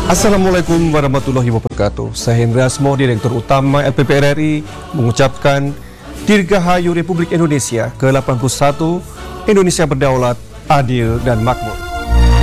Assalamualaikum warahmatullahi wabarakatuh. Saya Hendra Asmo, Direktur Utama LPP RRI, mengucapkan Dirgahayu Republik Indonesia ke-81, Indonesia berdaulat, adil dan makmur.